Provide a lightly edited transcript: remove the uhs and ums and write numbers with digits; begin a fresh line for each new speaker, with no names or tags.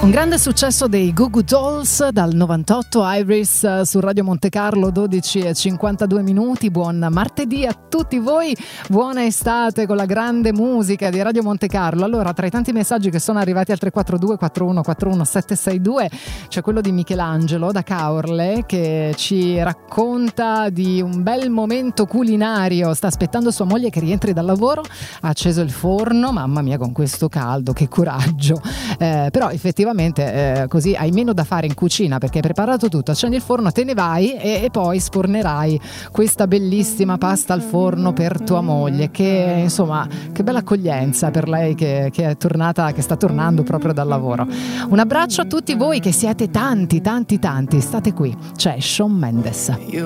Un grande successo dei Goo Goo Dolls dal 98, Iris su Radio Monte Carlo, 12:52. Buon martedì a tutti voi, buona estate con la grande musica di Radio Monte Carlo. Allora, tra i tanti messaggi che sono arrivati al 342 4141 762 c'è quello di Michelangelo da Caorle che ci racconta di un bel momento culinario. Sta aspettando sua moglie che rientri dal lavoro, ha acceso il forno, mamma mia con questo caldo, che coraggio, però effettivamente così hai meno da fare in cucina perché hai preparato tutto, accendi il forno, te ne vai e poi sfornerai questa bellissima pasta al forno per tua moglie, che insomma che bella accoglienza per lei che è tornata, che sta tornando proprio dal lavoro. Un abbraccio a tutti voi che siete tanti, state qui, c'è Shawn Mendes.